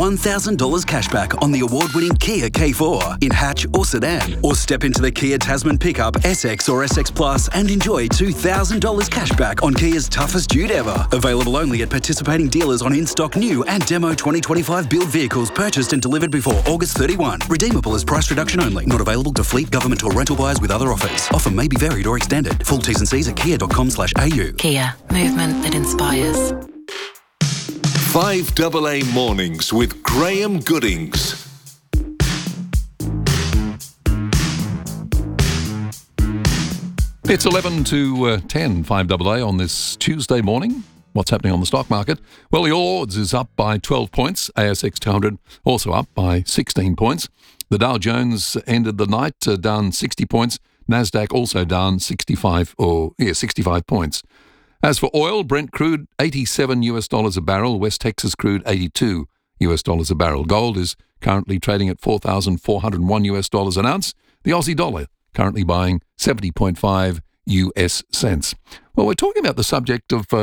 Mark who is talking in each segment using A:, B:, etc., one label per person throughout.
A: $1,000 cashback on the award-winning Kia K4 in hatch or sedan. Or step into the Kia Tasman pickup, SX or SX Plus and enjoy $2,000 cashback on Kia's toughest dude ever. Available only at participating dealers on in-stock new and demo 2025 build vehicles purchased and delivered before August 31. Redeemable as price reduction only. Not available to fleet, government or rental buyers with other offers. Offer may be varied or extended. Full T's and C's at kia.com/au.
B: Kia. Movement that inspires.
C: 5AA Mornings with Graham Goodings.
D: It's 11 to 10, 5AA on this Tuesday morning. What's happening on the stock market? Well, the All Ords is up by 12 points. ASX 200 also up by 16 points. The Dow Jones ended the night down 60 points. Nasdaq also down 65 points. As for oil, Brent crude $87 a barrel, West Texas crude $82 a barrel. Gold is currently trading at $4,401 an ounce. The Aussie dollar currently buying 70.5 US cents. Well, we're talking about the subject of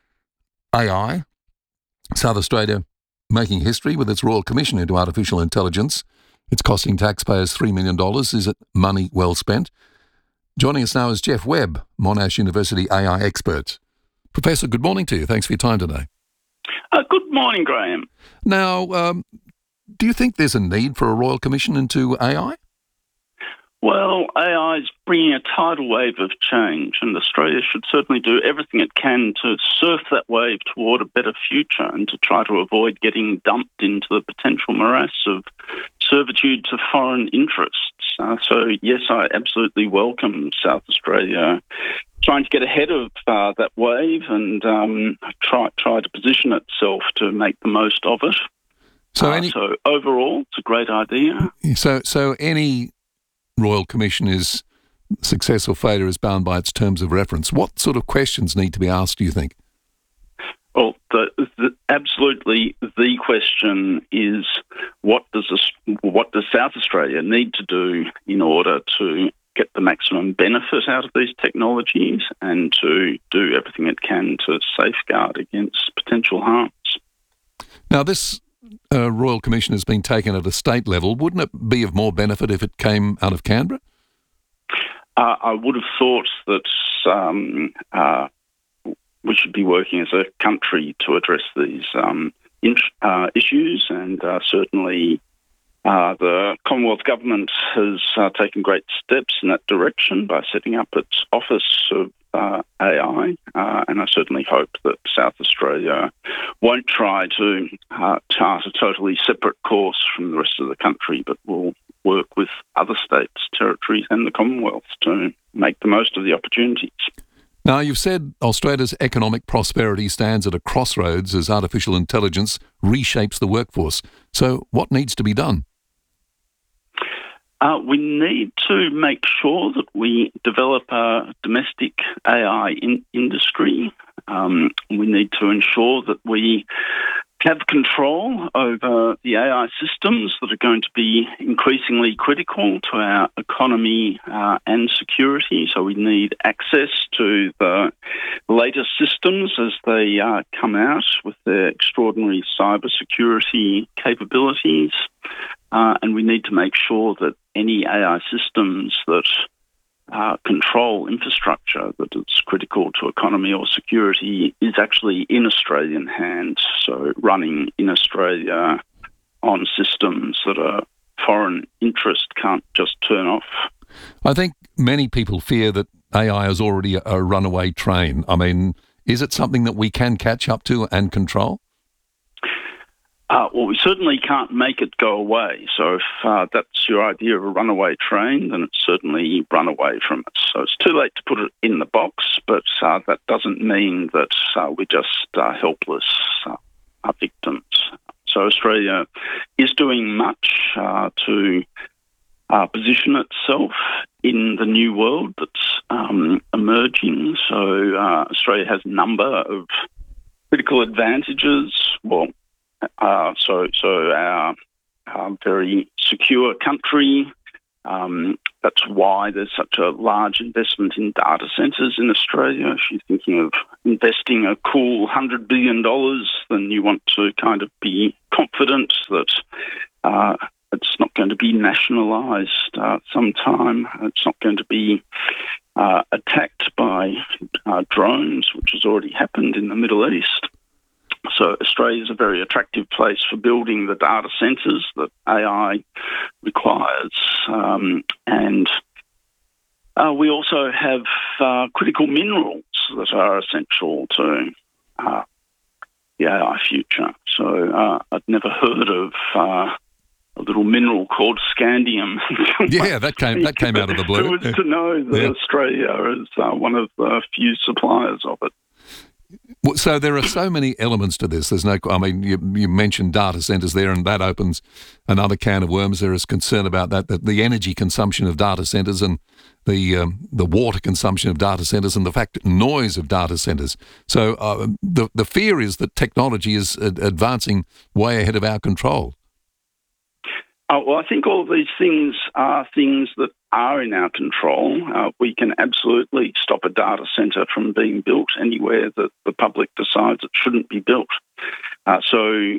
D: AI. South Australia making history with its Royal Commission into Artificial Intelligence. It's costing taxpayers $3 million. Is it money well spent? Joining us now is Jeff Webb, Monash University AI expert. Professor, good morning to you. Thanks for your time today.
E: Good morning, Graham.
D: Now, do you think there's a need for a Royal Commission into AI?
E: Well, AI is bringing a tidal wave of change, and Australia should certainly do everything it can to surf that wave toward a better future and to try to avoid getting dumped into the potential morass of servitude to foreign interests. So, yes, I absolutely welcome South Australia trying to get ahead of that wave and try to position itself to make the most of it. So overall, it's a great idea.
D: So any Royal Commission is success or failure is bound by its terms of reference. What sort of questions need to be asked, do you think?
E: Well, absolutely the question is what does South Australia need to do in order to get the maximum benefit out of these technologies and to do everything it can to safeguard against potential harms.
D: Now, this Royal Commission has been taken at a state level. Wouldn't it be of more benefit if it came out of Canberra?
E: I would have thought that we should be working as a country to address these issues, and certainly the Commonwealth Government has taken great steps in that direction by setting up its Office of AI, and I certainly hope that South Australia won't try to chart a totally separate course from the rest of the country, but will work with other states, territories and the Commonwealth to make the most of the opportunities.
D: Now, you've said Australia's economic prosperity stands at a crossroads as artificial intelligence reshapes the workforce. So what needs to be done?
E: We need to make sure that we develop a domestic AI industry. We need to ensure that we have control over the AI systems that are going to be increasingly critical to our economy and security. So we need access to the latest systems as they come out with their extraordinary cybersecurity capabilities. And we need to make sure that any AI systems that control infrastructure that is critical to economy or security is actually in Australian hands, so running in Australia on systems that a foreign interest can't just turn off.
D: I think many people fear that AI is already a runaway train. I mean, is it something that we can catch up to and control?
E: Well, we certainly can't make it go away. So if that's your idea of a runaway train, then it's certainly run away from it. So it's too late to put it in the box, but that doesn't mean that we're just helpless victims. So Australia is doing much to position itself in the new world that's emerging. So Australia has a number of critical advantages. Well, so our very secure country, That's why there's such a large investment in data centres in Australia. If you're thinking of investing a cool $100 billion, then you want to kind of be confident that it's not going to be nationalised sometime. It's not going to be attacked by drones, which has already happened in the Middle East. So Australia is a very attractive place for building the data centres that AI requires. And we also have critical minerals that are essential to the AI future. So I'd never heard of a little mineral called scandium.
D: Yeah, that came out of the blue.
E: It was to know that Australia is one of the few suppliers of it.
D: So there are so many elements to this. There's no, I mean, you mentioned data centres there, and that opens another can of worms. There is concern about that the energy consumption of data centres and the water consumption of data centres and the fact noise of data centres. So the fear is that technology is advancing way ahead of our control.
E: Well, I think all of these things are things that are in our control. We can absolutely stop a data centre from being built anywhere that the public decides it shouldn't be built. So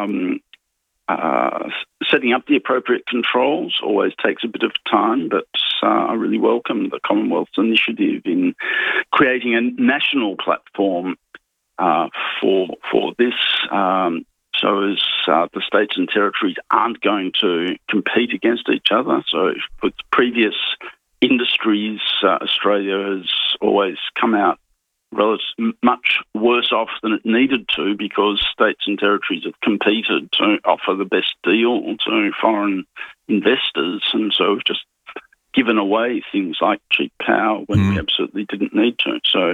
E: setting up the appropriate controls always takes a bit of time, but I really welcome the Commonwealth's initiative in creating a national platform for this. So as the states and territories aren't going to compete against each other. So with previous industries, Australia has always come out much worse off than it needed to because states and territories have competed to offer the best deal to foreign investors. And so we've just given away things like cheap power when we absolutely didn't need to. So,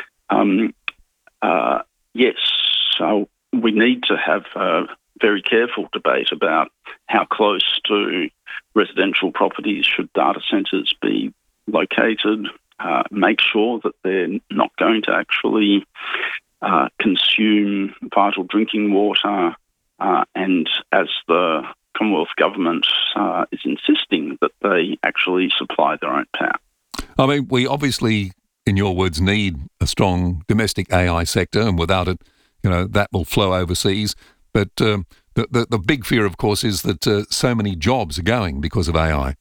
E: yes, so we need to have a very careful debate about how close to residential properties should data centres be located, make sure that they're not going to actually consume vital drinking water, and as the Commonwealth Government is insisting that they actually supply their own power.
D: I mean, we obviously, in your words, need a strong domestic AI sector, and without it, that will flow overseas. But the big fear, of course, is that so many jobs are going because of AI.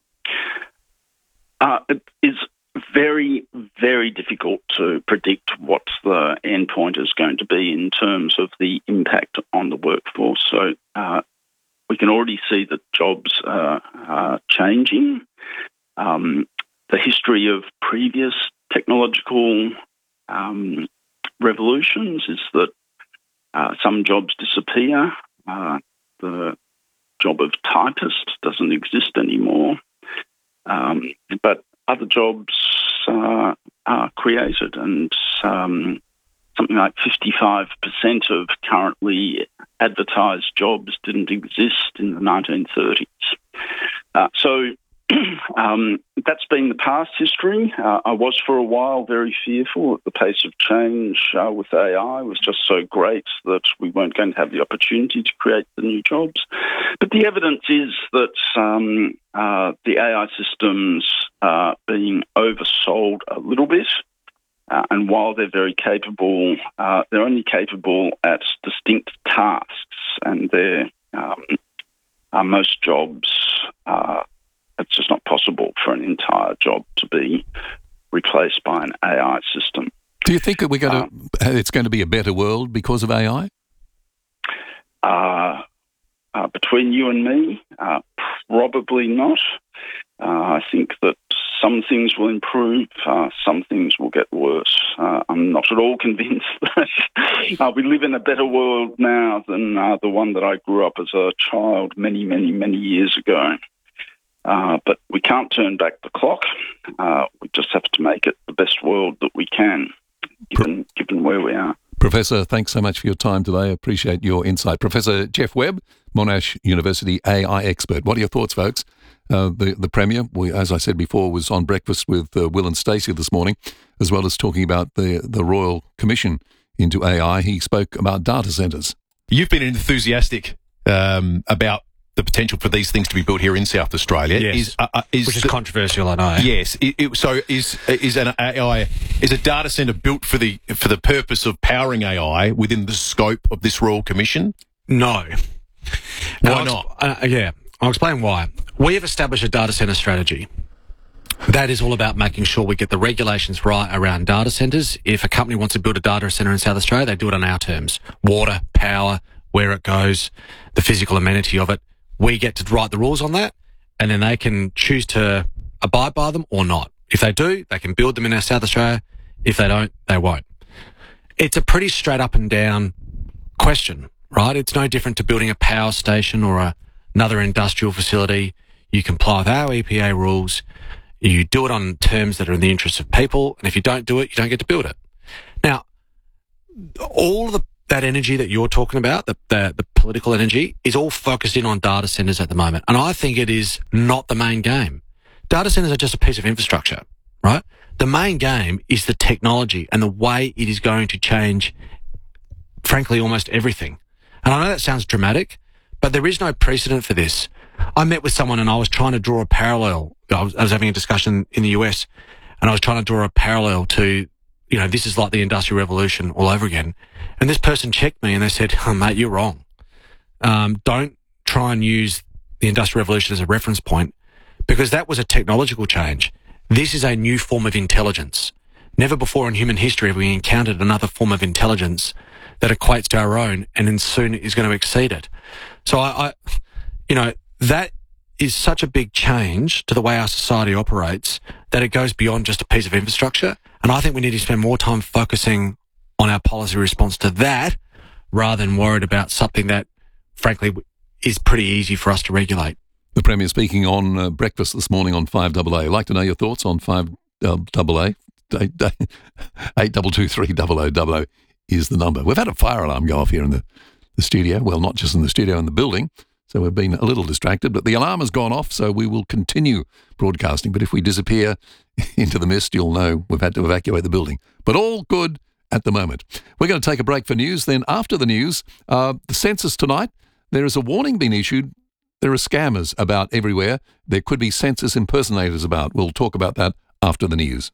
E: It is very, very difficult to predict what the end point is going to be in terms of the impact on the workforce. So we can already see that jobs are changing. The history of previous technological revolutions is that some jobs disappear. The job of typist doesn't exist anymore. But other jobs are created, and something like 55% of currently advertised jobs didn't exist in the 1930s. So that's been the past history. I was for a while very fearful that the pace of change with AI was just so great that we weren't going to have the opportunity to create the new jobs. But the evidence is that the AI systems are being oversold a little bit. And while they're very capable, they're only capable at distinct tasks, and most jobs it's just not possible for an entire job to be replaced by an AI system.
D: Do you think that it's going to be a better world because of AI?
E: Between you and me, probably not. I think that some things will improve, some things will get worse. I'm not at all convinced that we live in a better world now than the one that I grew up as a child many, many, many years ago. But we can't turn back the clock. We just have to make it the best world that we can, given where we are.
D: Professor, thanks so much for your time today. I appreciate your insight. Professor Geoff Webb, Monash University AI expert. What are your thoughts, folks? The Premier, as I said before, was on breakfast with Will and Stacey this morning, as well as talking about the Royal Commission into AI. He spoke about data centres.
F: You've been enthusiastic about the potential for these things to be built here in South Australia.
G: Yes. Which is controversial, I know.
F: Yes. So is an AI, is a data centre built for the purpose of powering AI within the scope of this Royal Commission?
G: No.
F: Why not?
G: I'll explain why. We have established a data centre strategy. That is all about making sure we get the regulations right around data centres. If a company wants to build a data centre in South Australia, they do it on our terms. Water, power, where it goes, the physical amenity of it. We get to write the rules on that, and then they can choose to abide by them or not. If they do, they can build them in South Australia. If they don't, they won't. It's a pretty straight up and down question, right? It's no different to building a power station or another industrial facility. You comply with our EPA rules. You do it on terms that are in the interests of people, and if you don't do it, you don't get to build it. Now, all that energy that you're talking about, the political energy, is all focused in on data centres at the moment, and I think it is not the main game. Data centres are just a piece of infrastructure, right? The main game is the technology and the way it is going to change, frankly, almost everything. And I know that sounds dramatic, but there is no precedent for this. I met with someone and I was trying to draw a parallel. I was having a discussion in the US and I was trying to draw a parallel to, this is like the Industrial Revolution all over again. And this person checked me and they said, "Oh, mate, you're wrong. Don't try and use the Industrial Revolution as a reference point because that was a technological change. This is a new form of intelligence. Never before in human history have we encountered another form of intelligence that equates to our own and then soon is going to exceed it." So that is such a big change to the way our society operates that it goes beyond just a piece of infrastructure. And I think we need to spend more time focusing on our policy response to that rather than worried about something that, frankly, is pretty easy for us to regulate.
D: The Premier speaking on breakfast this morning on 5AA. I'd like to know your thoughts on 5AA. 8223000 is the number. We've had a fire alarm go off here in the studio. Well, not just in the studio, in the building. So we've been a little distracted, but the alarm has gone off, so we will continue broadcasting. But if we disappear into the mist, you'll know we've had to evacuate the building. But all good at the moment. We're going to take a break for news. Then after the news, the census tonight, there is a warning being issued. There are scammers about everywhere. There could be census impersonators about. We'll talk about that after the news.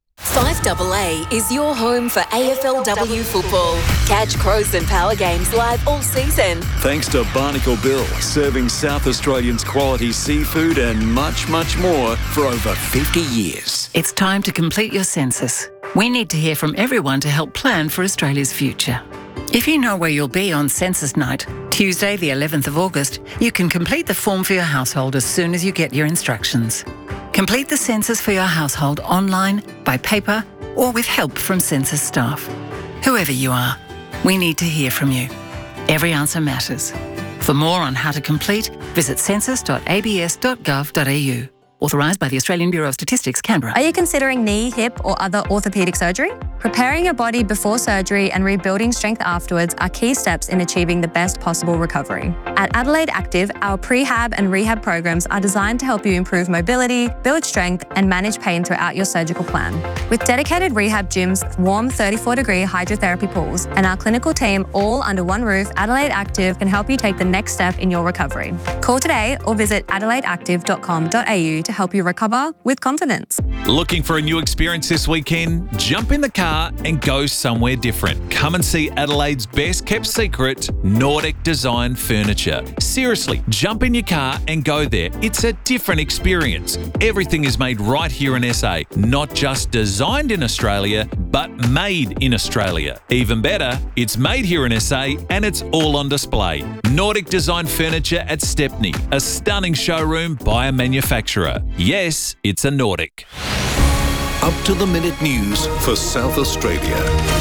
B: 5AA is your home for AFLW football. Catch Crows and Power games live all season.
H: Thanks to Barnacle Bill, serving South Australians quality seafood and much, much more for over 50 years.
I: It's time to complete your census. We need to hear from everyone to help plan for Australia's future. If you know where you'll be on census night, Tuesday the 11th of August, you can complete the form for your household as soon as you get your instructions. Complete the census for your household online, by paper, or with help from census staff. Whoever you are, we need to hear from you. Every answer matters. For more on how to complete, visit census.abs.gov.au. Authorised by the Australian Bureau of Statistics, Canberra.
J: Are you considering knee, hip or other orthopaedic surgery? Preparing your body before surgery and rebuilding strength afterwards are key steps in achieving the best possible recovery. At Adelaide Active, our prehab and rehab programs are designed to help you improve mobility, build strength and manage pain throughout your surgical plan. With dedicated rehab gyms, warm 34-degree hydrotherapy pools and our clinical team all under one roof, Adelaide Active can help you take the next step in your recovery. Call today or visit adelaideactive.com.au to help you recover with confidence.
K: Looking for a new experience this weekend? Jump in the car and go somewhere different. Come and see Adelaide's best kept secret, Nordic Design Furniture. Seriously, jump in your car and go there. It's a different experience. Everything is made right here in SA. Not just designed in Australia, but made in Australia. Even better, it's made here in SA and it's all on display. Nordic Design Furniture at Stepney, a stunning showroom by a manufacturer. Yes, it's a Nordic.
C: Up-to-the-minute news for South Australia.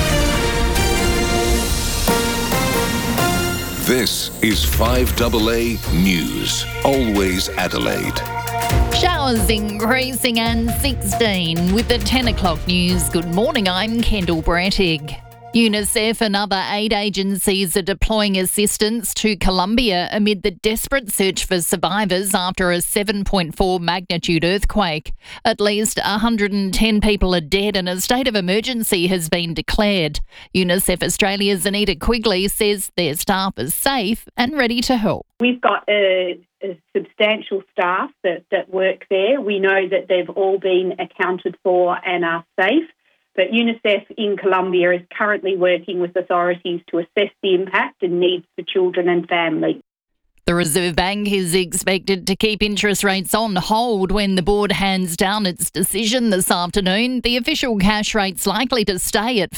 C: This is 5AA News. Always Adelaide.
L: Showers increasing and 16 with the 10 o'clock news. Good morning, I'm Kendall Brattig. UNICEF and other aid agencies are deploying assistance to Colombia amid the desperate search for survivors after a 7.4 magnitude earthquake. At least 110 people are dead and a state of emergency has been declared. UNICEF Australia's Anita Quigley says their staff is safe and ready to help.
M: We've got a substantial staff that work there. We know that they've all been accounted for and are safe. But UNICEF in Colombia is currently working with authorities to assess the impact and needs for children and families.
L: The Reserve Bank is expected to keep interest rates on hold when the board hands down its decision this afternoon. The official cash rate's likely to stay at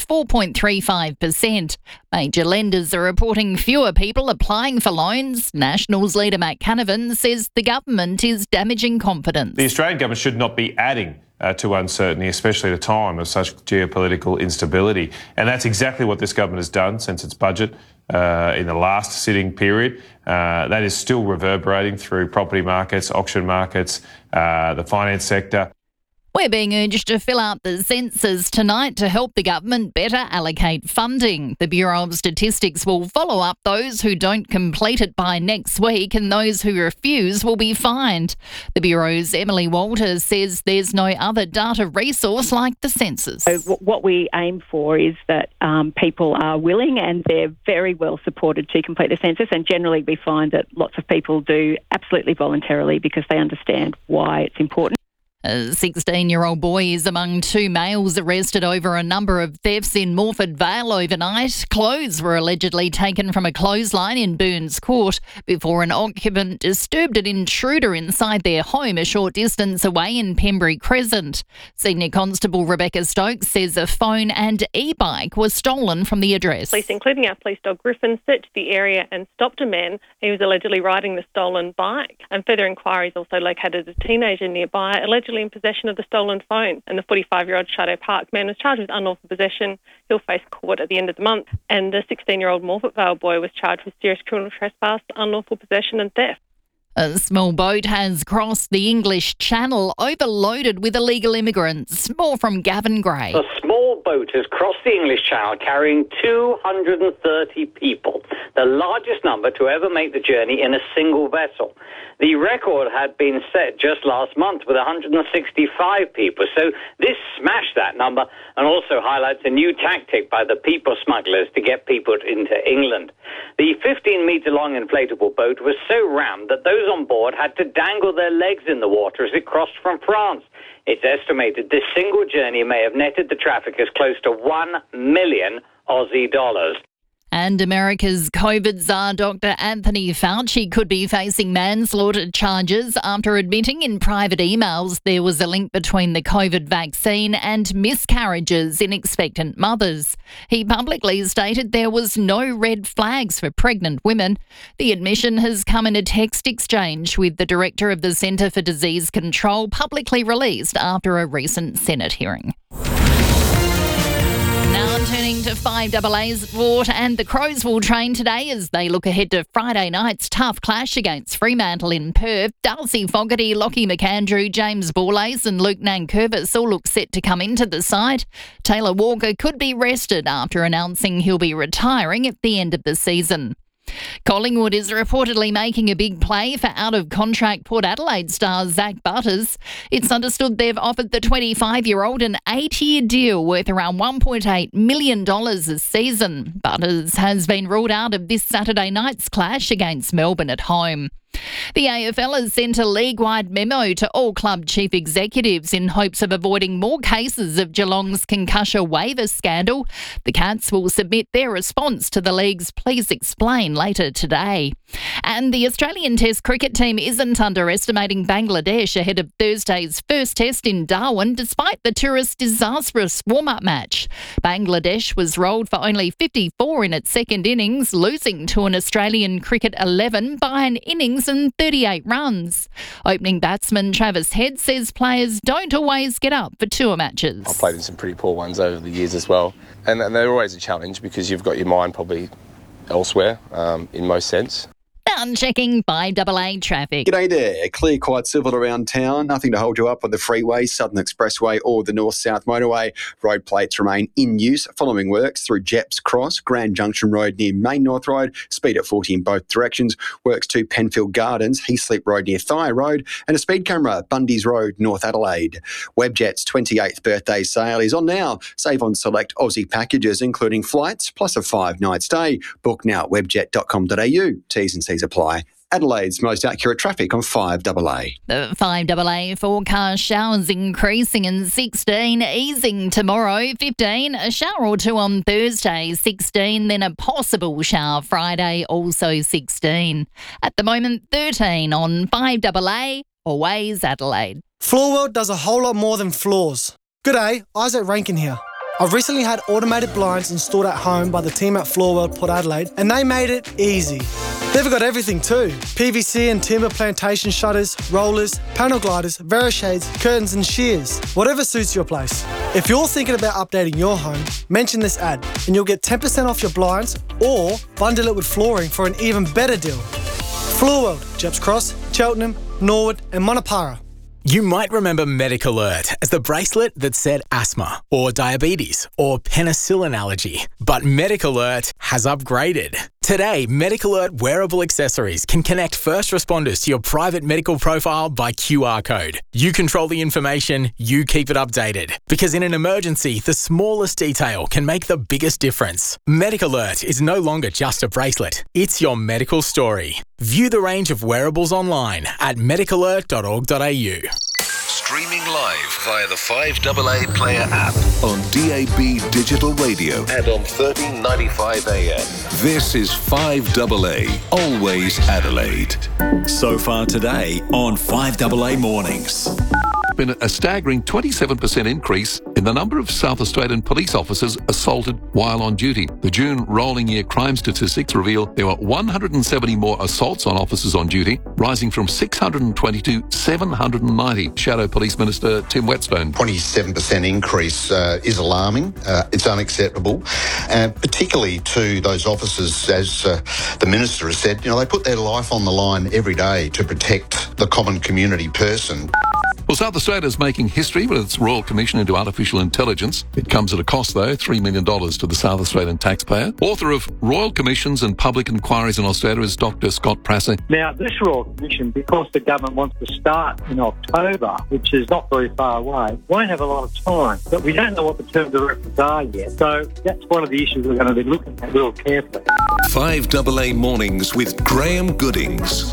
L: 4.35%. Major lenders are reporting fewer people applying for loans. Nationals leader Matt Canavan says the government is damaging confidence.
N: The Australian government should not be adding to uncertainty, especially at a time of such geopolitical instability. And that's exactly what this government has done since its budget in the last sitting period. That is still reverberating through property markets, auction markets, the finance sector.
L: We're being urged to fill out the census tonight to help the government better allocate funding. The Bureau of Statistics will follow up those who don't complete it by next week, and those who refuse will be fined. The Bureau's Emily Walter says there's no other data resource like the census.
O: So what we aim for is that people are willing and they're very well supported to complete the census, and generally we find that lots of people do absolutely voluntarily because they understand why it's important.
L: A 16-year-old boy is among two males arrested over a number of thefts in Morford Vale overnight. Clothes were allegedly taken from a clothesline in Burns Court before an occupant disturbed an intruder inside their home a short distance away in Pembury Crescent. Senior Constable Rebecca Stokes says a phone and e-bike was stolen from the address.
P: Police, including our police dog Griffin, searched the area and stopped a man who was allegedly riding the stolen bike. And further inquiries also located a teenager nearby, allegedly in possession of the stolen phone. And the 45-year-old Shadow Park man was charged with unlawful possession. He'll face court at the end of the month. And the 16-year-old Morford Vale boy was charged with serious criminal trespass, unlawful possession and theft.
L: A small boat has crossed the English Channel overloaded with illegal immigrants. More from Gavin Gray.
Q: A small boat has crossed the English Channel carrying 230 people, the largest number to ever make the journey in a single vessel. The record had been set just last month with 165 people, so this smashed that number and also highlights a new tactic by the people smugglers to get people into England. The 15-metre-long inflatable boat was so rammed that those on board had to dangle their legs in the water as it crossed from France. It's estimated this single journey may have netted the traffickers close to 1 million Aussie dollars.
L: And America's COVID czar Dr. Anthony Fauci could be facing manslaughter charges after admitting in private emails there was a link between the COVID vaccine and miscarriages in expectant mothers. He publicly stated there was no red flags for pregnant women. The admission has come in a text exchange with the director of the Centre for Disease Control, publicly released after a recent Senate hearing. Now turning to 5AA sport, and the Crows will train today as they look ahead to Friday night's tough clash against Fremantle in Perth. Darcy Fogarty, Lockie McAndrew, James Borlase and Luke Nankervis all look set to come into the side. Taylor Walker could be rested after announcing he'll be retiring at the end of the season. Collingwood is reportedly making a big play for out-of-contract Port Adelaide star Zach Butters. It's understood they've offered the 25-year-old an 8-year deal worth around $1.8 million a season. Butters has been ruled out of this Saturday night's clash against Melbourne at home. The AFL has sent a league-wide memo to all club chief executives in hopes of avoiding more cases of Geelong's concussion waiver scandal. The Cats will submit their response to the league's Please Explain later today. And the Australian Test cricket team isn't underestimating Bangladesh ahead of Thursday's first test in Darwin, despite the tourists' disastrous warm-up match. Bangladesh was rolled for only 54 in its second innings, losing to an Australian cricket 11 by an innings and 38 runs. Opening batsman Travis Head says players don't always get up for tour matches.
R: I've played in some pretty poor ones over the years as well, and they're always a challenge because you've got your mind probably elsewhere in most sense.
L: Now checking 5AA traffic.
S: G'day there. Clear, quite civil around town. Nothing to hold you up on the freeway, Southern Expressway or the North-South Motorway. Road plates remain in use following works through Jeps Cross, Grand Junction Road near Main North Road, speed at 40 in both directions, works to Penfield Gardens, Heathslip Road near Thigh Road, and a speed camera, Bundy's Road, North Adelaide. Webjet's 28th birthday sale is on now. Save on select Aussie packages, including flights, plus a 5-night stay. Book now at webjet.com.au. T's and C's apply. Adelaide's most accurate traffic on 5AA.
L: The 5AA forecast showers increasing in 16, easing tomorrow 15, a shower or two on Thursday 16, then a possible shower Friday also 16. At the moment 13 on 5AA, always Adelaide.
T: Floor World does a whole lot more than floors. G'day, Isaac Rankin here. I've recently had automated blinds installed at home by the team at Floor World Port Adelaide, and they made it easy. They've got everything too. PVC and timber plantation shutters, rollers, panel gliders, Verishades, curtains and shears. Whatever suits your place. If you're thinking about updating your home, mention this ad and you'll get 10% off your blinds or bundle it with flooring for an even better deal. Floor World, Jeps Cross, Cheltenham, Norwood and Monopara.
U: You might remember MedicAlert as the bracelet that said asthma or diabetes or penicillin allergy. But MedicAlert has upgraded. Today, MedicAlert wearable accessories can connect first responders to your private medical profile by QR code. You control the information, you keep it updated. Because in an emergency, the smallest detail can make the biggest difference. MedicAlert is no longer just a bracelet. It's your medical story. View the range of wearables online at medicalert.org.au.
C: Streaming live via the 5AA Player app on DAB Digital Radio and on 1395 AM. This is 5AA, always Adelaide.
H: So far today on 5AA Mornings.
D: Been a staggering 27% increase in the number of South Australian police officers assaulted while on duty. The June rolling year crime statistics reveal there were 170 more assaults on officers on duty, rising from 620 to 790. Shadow Police Minister Tim Whetstone.
V: 27% increase is alarming. It's unacceptable, particularly to those officers, as the Minister has said, they put their life on the line every day to protect the common community person.
D: Well, South Australia is making history with its Royal Commission into Artificial Intelligence. It comes at a cost, though, $3 million to the South Australian taxpayer. Author of Royal Commissions and Public Inquiries in Australia is Dr. Scott Prasser.
W: Now, this Royal Commission, because the government wants to start in October, which is not very far away, won't have a lot of time. But we don't know what the terms of reference are yet. So that's one of the issues we're going to be looking at real carefully.
C: 5AA Mornings with Graham Goodings.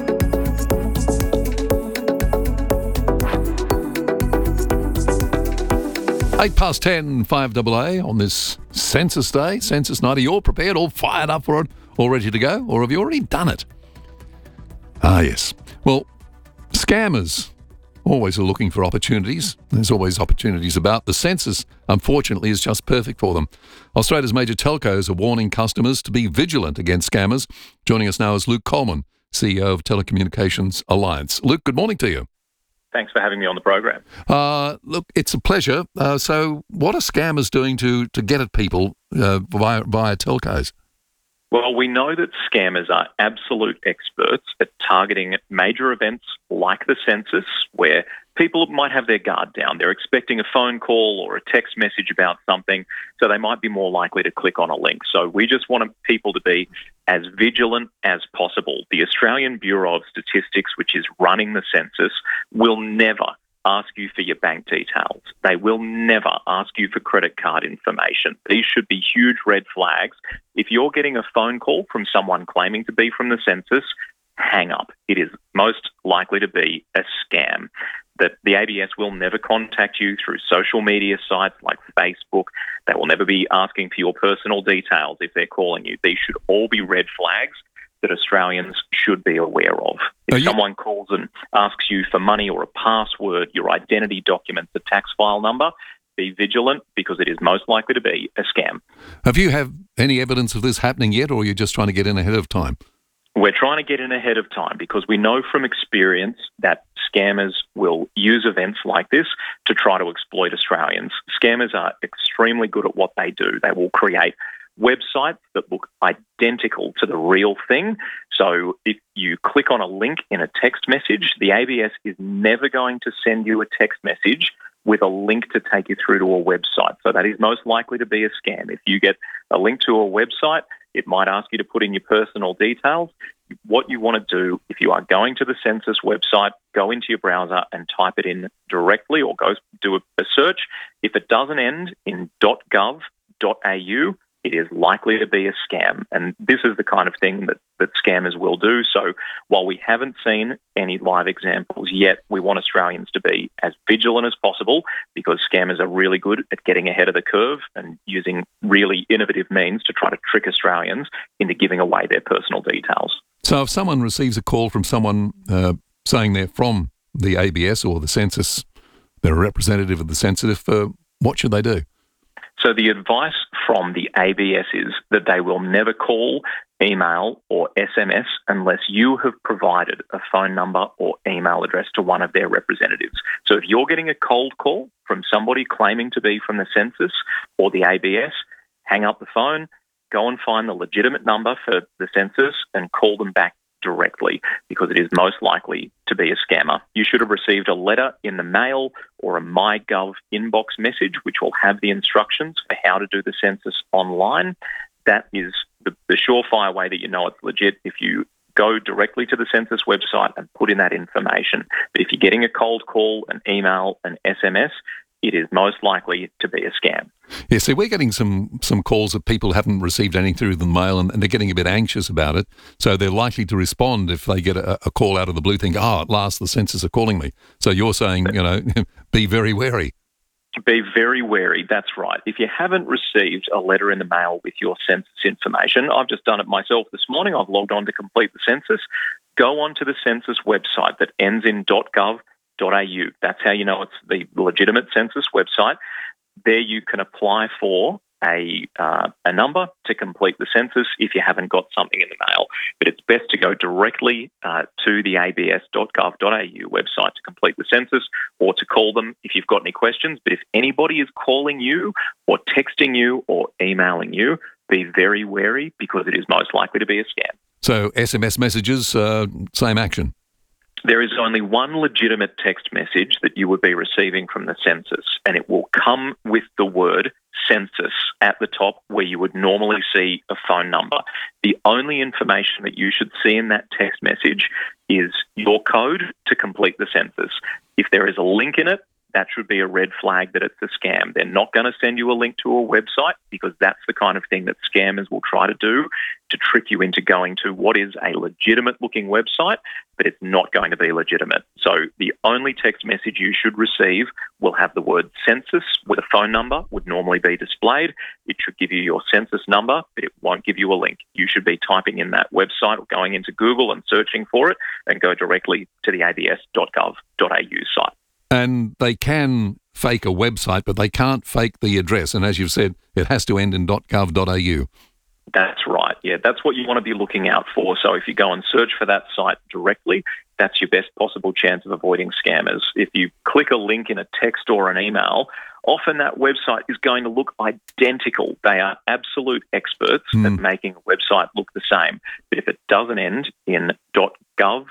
D: 10:08, 5AA on this Census Day, Census Night. Are you all prepared, all fired up for it, all ready to go? Or have you already done it? Ah, yes. Well, scammers always are looking for opportunities. There's always opportunities about. The census, unfortunately, is just perfect for them. Australia's major telcos are warning customers to be vigilant against scammers. Joining us now is Luke Coleman, CEO of Telecommunications Alliance. Luke, good morning to you.
X: Thanks for having me on the program.
D: Look, it's a pleasure. So what are scammers doing to get at people via telcos?
X: Well, we know that scammers are absolute experts at targeting major events like the census, where people might have their guard down. They're expecting a phone call or a text message about something, so they might be more likely to click on a link. So we just want people to be as vigilant as possible. The Australian Bureau of Statistics, which is running the census, will never ask you for your bank details. They will never ask you for credit card information. These should be huge red flags. If you're getting a phone call from someone claiming to be from the census, hang up. It is most likely to be a scam. That the ABS will never contact you through social media sites like Facebook. They will never be asking for your personal details if they're calling you. These should all be red flags that Australians should be aware of. If someone calls and asks you for money or a password, your identity documents, a tax file number, be vigilant because it is most likely to be a scam.
D: Have you had any evidence of this happening yet, or are you just trying to get in ahead of time?
X: We're trying to get in ahead of time because we know from experience that scammers will use events like this to try to exploit Australians. Scammers are extremely good at what they do. They will create websites that look identical to the real thing. So if you click on a link in a text message, the ABS is never going to send you a text message with a link to take you through to a website. So that is most likely to be a scam. If you get a link to a website, it might ask you to put in your personal details. What you want to do, if you are going to the census website, go into your browser and type it in directly, or go do a search. If it doesn't end in .gov.au, it is likely to be a scam. And this is the kind of thing that scammers will do. So while we haven't seen any live examples yet, we want Australians to be as vigilant as possible, because scammers are really good at getting ahead of the curve and using really innovative means to try to trick Australians into giving away their personal details.
D: So if someone receives a call from someone saying they're from the ABS or the census, they're a representative of the census, what should they do?
X: So the advice from the ABS is that they will never call, email or SMS unless you have provided a phone number or email address to one of their representatives. So if you're getting a cold call from somebody claiming to be from the census or the ABS, hang up the phone, go and find the legitimate number for the census and call them back directly, because it is most likely to be a scammer. You should have received a letter in the mail or a MyGov inbox message which will have the instructions for how to do the census online. That is the surefire way that you know it's legit, if you go directly to the census website and put in that information. But if you're getting a cold call, an email, an SMS, it is most likely to be a scam.
D: Yeah, see, we're getting some calls that people haven't received anything through the mail, and they're getting a bit anxious about it. So they're likely to respond if they get a call out of the blue, think, at last the census are calling me. So you're saying, be very wary.
X: Be very wary, that's right. If you haven't received a letter in the mail with your census information, I've just done it myself this morning. I've logged on to complete the census. Go on to the census website that ends in .gov.au. That's how you know it's the legitimate census website. There you can apply for a number to complete the census if you haven't got something in the mail. But it's best to go directly to the abs.gov.au website to complete the census, or to call them if you've got any questions. But if anybody is calling you or texting you or emailing you, be very wary, because it is most likely to be a scam.
D: So SMS messages, same action?
X: There is only one legitimate text message that you would be receiving from the census, and it will come with the word census at the top where you would normally see a phone number. The only information that you should see in that text message is your code to complete the census. If there is a link in it, that should be a red flag that it's a scam. They're not going to send you a link to a website, because that's the kind of thing that scammers will try to do, to trick you into going to what is a legitimate-looking website, but it's not going to be legitimate. So the only text message you should receive will have the word census with a phone number, would normally be displayed. It should give you your census number, but it won't give you a link. You should be typing in that website or going into Google and searching for it, and go directly to the abs.gov.au site.
D: And they can fake a website, but they can't fake the address. And as you've said, it has to end in .gov.au.
X: That's right. Yeah, that's what you want to be looking out for. So if you go and search for that site directly, that's your best possible chance of avoiding scammers. If you click a link in a text or an email, often that website is going to look identical. They are absolute experts at making a website look the same. But if it doesn't end in .gov.au,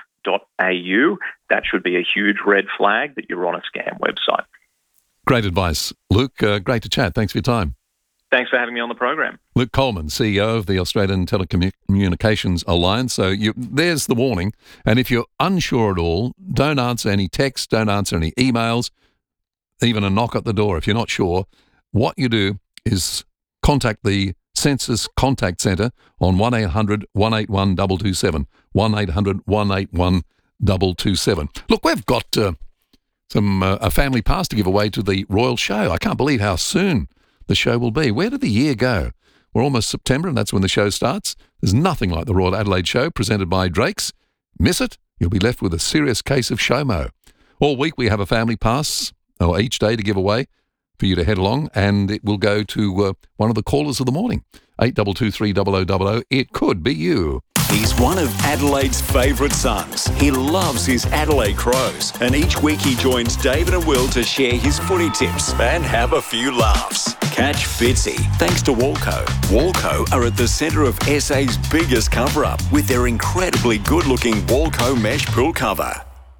X: that should be a huge red flag that you're on a scam website.
D: Great advice, Luke. Great to chat. Thanks for your time.
X: Thanks for having me on the program. Luke
D: Coleman, CEO of the Australian Telecommunications Alliance. So there's the warning. And if you're unsure at all, don't answer any texts, don't answer any emails, even a knock at the door. If you're not sure, what you do is contact the Census Contact Centre on 1-800-181-227, 1-800-181-227. Look, we've got a family pass to give away to the Royal Show. I can't believe how soon the show will be. Where did the year go? We're almost September, and that's when the show starts. There's nothing like the Royal Adelaide Show presented by Drake's. Miss it, you'll be left with a serious case of SHOMO. All week we have a family pass, or each day, to give away for you to head along, and it will go to one of the callers of the morning. 8223 0000. It could be you.
H: He's one of Adelaide's favourite sons. He loves his Adelaide Crows, and each week he joins David and Will to share his footy tips and have a few laughs. Catch Fitzy thanks to Walco. Walco are at the centre of SA's biggest cover-up with their incredibly good-looking Walco mesh pool cover.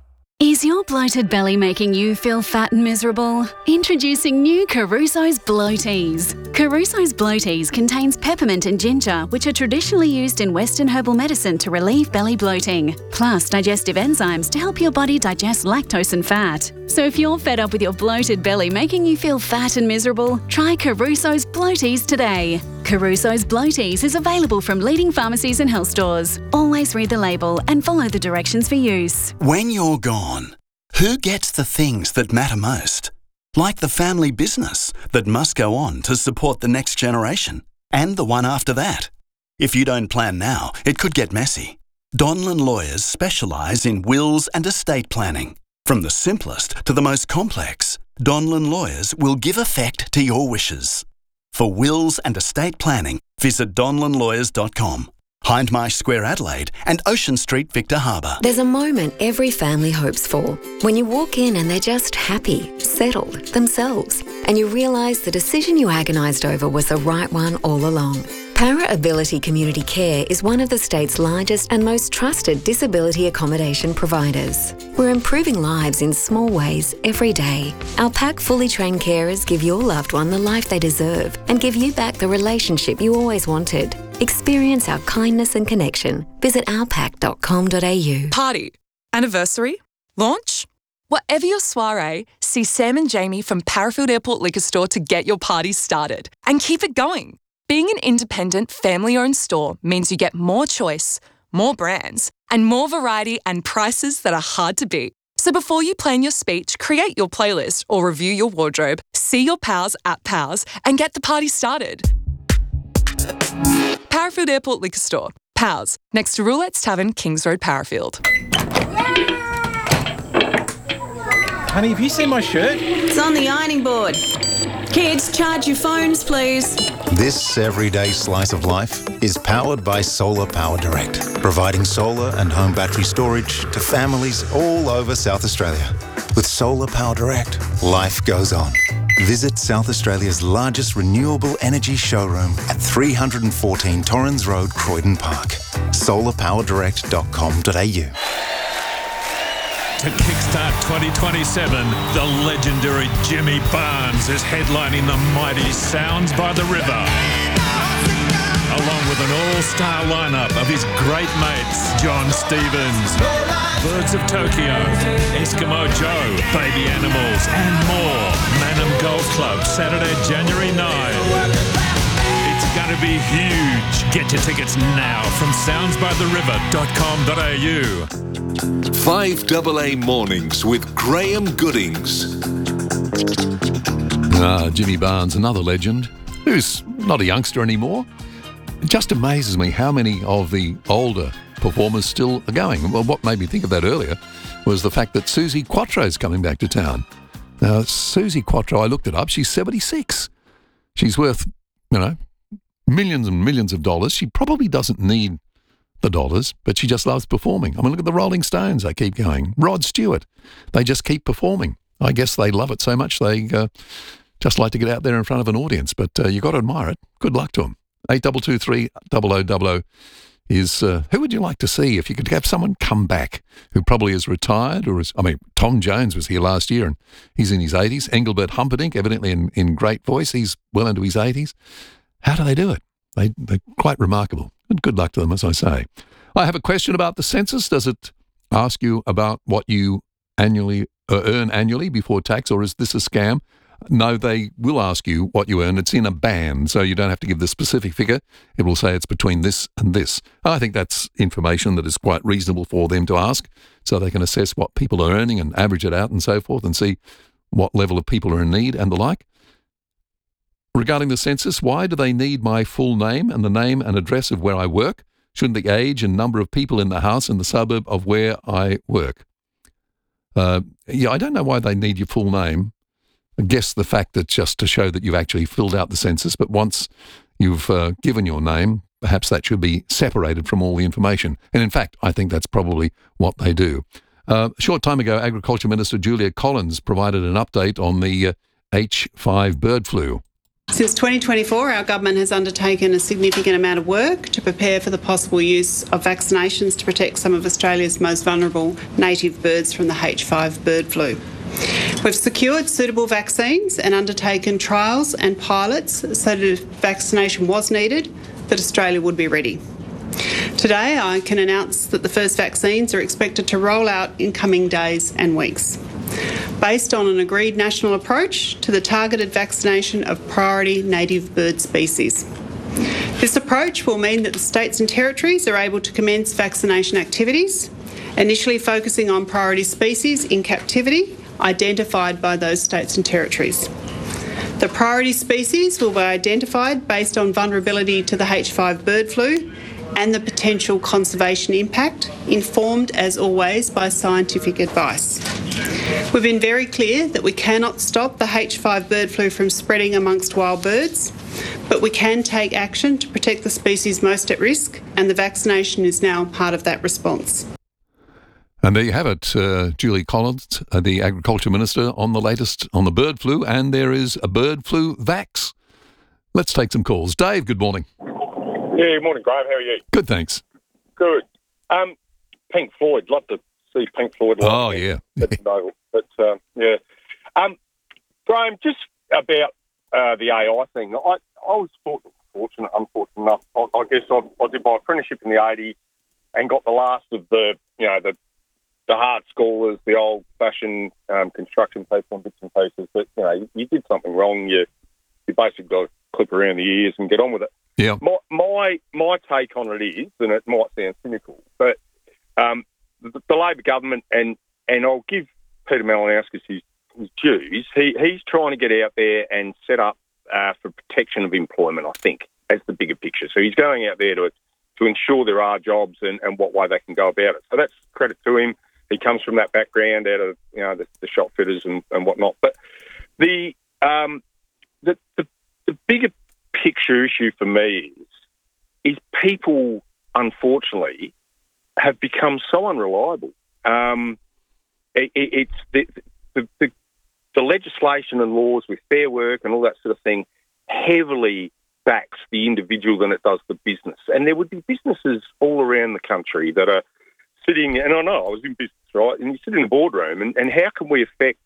A: Is your bloated belly making you feel fat and miserable? Introducing new Caruso's Bloaties. Caruso's Bloaties contains peppermint and ginger, which are traditionally used in Western herbal medicine to relieve belly bloating, plus digestive enzymes to help your body digest lactose and fat. So if you're fed up with your bloated belly making you feel fat and miserable, try Caruso's Bloaties today. Caruso's Bloaties is available from leading pharmacies and health stores. Always read the label and follow the directions for use.
E: When you're gone, who gets the things that matter most? Like the family business that must go on to support the next generation and the one after that. If you don't plan now, it could get messy. Donlan Lawyers specialise in wills and estate planning. From the simplest to the most complex, Donlan Lawyers will give effect to your wishes. For wills and estate planning, visit donlanlawyers.com. Hindmarsh Square, Adelaide, and Ocean Street, Victor Harbour.
B: There's a moment every family hopes for. When you walk in and they're just happy, settled, themselves, and you realise the decision you agonised over was the right one all along. Para Ability Community Care is one of the state's largest and most trusted disability accommodation providers. We're improving lives in small ways every day. Our PAC fully trained carers give your loved one the life they deserve and give you back the relationship you always wanted. Experience our kindness and connection. Visit ourpac.com.au.
F: Party, anniversary, launch. Whatever your soiree, see Sam and Jamie from Parafield Airport Liquor Store to get your party started and keep it going. Being an independent, family-owned store means you get more choice, more brands, and more variety and prices that are hard to beat. So before you plan your speech, create your playlist or review your wardrobe, see your pals at Pals and get the party started. Parafield Airport Liquor Store. Pals, next to Roulette's Tavern, Kings Road, Parafield.
G: Honey, have you seen my shirt?
Y: It's on the ironing board. Kids, charge your phones, please.
Z: This everyday slice of life is powered by Solar Power Direct, providing solar and home battery storage to families all over South Australia. With Solar Power Direct, life goes on. Visit South Australia's largest renewable energy showroom at 314 Torrens Road, Croydon Park. solarpowerdirect.com.au.
K: To kickstart 2027, the legendary Jimmy Barnes is headlining the mighty Sounds by the River. Along with an all-star lineup of his great mates, John Stevens, Birds of Tokyo, Eskimo Joe, Baby Animals, and more. Manham Golf Club, Saturday, January 9. It's going to be huge. Get your tickets now from soundsbytheriver.com.au.
C: 5AA Mornings with Graham Goodings.
D: Jimmy Barnes, another legend, who's not a youngster anymore. It just amazes me how many of the older performers still are going. Well, what made me think of that earlier was the fact that Susie Quattro's coming back to town. Now, Susie Quattro, I looked it up, she's 76. She's worth, millions and millions of dollars. She probably doesn't need the dollars, but she just loves performing. I mean, look at the Rolling Stones, they keep going. Rod Stewart, they just keep performing. I guess they love it so much they just like to get out there in front of an audience, but you've got to admire it. Good luck to them. 8223 0000 is, who would you like to see if you could have someone come back who probably is retired or is, Tom Jones was here last year and he's in his 80s. Engelbert Humperdinck, evidently in great voice, he's well into his 80s. How do they do it? They're quite remarkable. And good luck to them, as I say. I have a question about the census. Does it ask you about what you earn annually before tax, or is this a scam? No, they will ask you what you earn. It's in a band, so you don't have to give the specific figure. It will say it's between this and this. I think that's information that is quite reasonable for them to ask, so they can assess what people are earning and average it out and so forth and see what level of people are in need and the like. Regarding the census, why do they need my full name and the name and address of where I work? Shouldn't the age and number of people in the house in the suburb of where I work? I don't know why they need your full name. I guess the fact that just to show that you've actually filled out the census, but once you've given your name, perhaps that should be separated from all the information. And in fact, I think that's probably what they do. A short time ago, Agriculture Minister Julia Collins provided an update on the H5 bird flu.
I: Since 2024, our government has undertaken a significant amount of work to prepare for the possible use of vaccinations to protect some of Australia's most vulnerable native birds from the H5 bird flu. We've secured suitable vaccines and undertaken trials and pilots so that if vaccination was needed, that Australia would be ready. Today, I can announce that the first vaccines are expected to roll out in coming days and weeks, based on an agreed national approach to the targeted vaccination of priority native bird species. This approach will mean that the states and territories are able to commence vaccination activities, initially focusing on priority species in captivity identified by those states and territories. The priority species will be identified based on vulnerability to the H5 bird flu and the potential conservation impact, informed as always by scientific advice. We've been very clear that we cannot stop the H5 bird flu from spreading amongst wild birds, but we can take action to protect the species most at risk, and the vaccination is now part of that response.
D: And there you have it, Julie Collins, the Agriculture Minister, on the latest on the bird flu, and there is a bird flu vax. Let's take some calls. Dave, good morning.
J: Yeah, good morning, Graham. How are you?
D: Good, thanks.
J: Good. Pink Floyd. Love to see Pink Floyd.
D: Oh, yeah.
J: But yeah. Graham, just about the AI thing. I was unfortunate enough. I guess I did my apprenticeship in the 80s and got the last of the hard scholars, the old-fashioned construction people and bits and pieces. But, you did something wrong. You basically got to clip around the ears and get on with it.
D: Yeah.
J: My take on it is, and it might sound cynical, but the Labor government, and I'll give Peter Malinauskas his dues, he's trying to get out there and set up for protection of employment, I think, as the bigger picture. So he's going out there to ensure there are jobs and what way they can go about it. So that's credit to him. He comes from that background out of the shop fitters and whatnot. But the bigger picture issue for me is people, unfortunately, have become so unreliable. It's the legislation and laws with Fair Work and all that sort of thing heavily backs the individual than it does the business. And there would be businesses all around the country that are sitting, and I know I was in business, right, and you sit in the boardroom, and how can we affect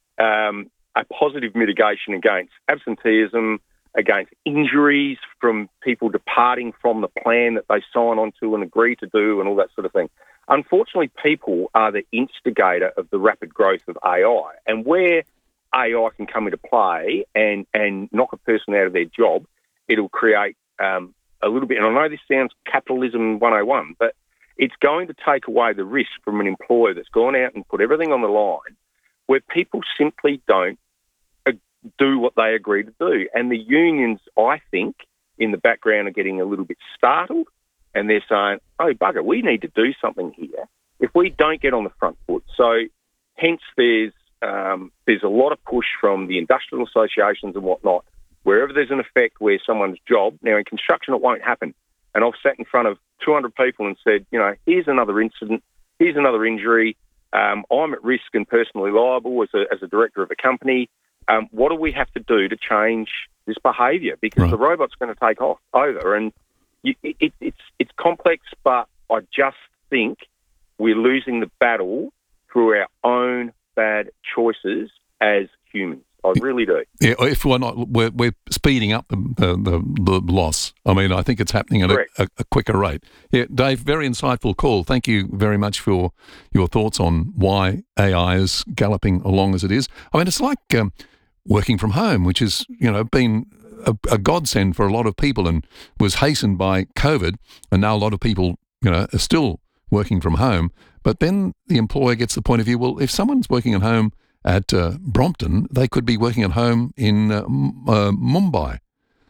J: a positive mitigation against absenteeism, against injuries from people departing from the plan that they sign onto and agree to do and all that sort of thing. Unfortunately, people are the instigator of the rapid growth of AI. And where AI can come into play and knock a person out of their job, it'll create a little bit, and I know this sounds capitalism 101, but it's going to take away the risk from an employer that's gone out and put everything on the line where people simply don't do what they agree to do. And the unions, I think, in the background are getting a little bit startled, and they're saying, oh, bugger, we need to do something here if we don't get on the front foot. So hence there's a lot of push from the industrial associations and whatnot, wherever there's an effect where someone's job, now in construction it won't happen. And I've sat in front of 200 people and said, here's another incident, here's another injury, I'm at risk and personally liable as a director of a company. What do we have to do to change this behaviour? Because the robot's going to take over. And it's complex, but I just think we're losing the battle through our own bad choices as humans. I really do.
D: Yeah, if we're not, we're speeding up the loss. I mean, I think it's happening at a quicker rate. Yeah, Dave, very insightful call. Thank you very much for your thoughts on why AI is galloping along as it is. I mean, it's like working from home, which has, been a godsend for a lot of people and was hastened by COVID. And now a lot of people, are still working from home. But then the employer gets the point of view, well, if someone's working at home at Brompton, they could be working at home in Mumbai,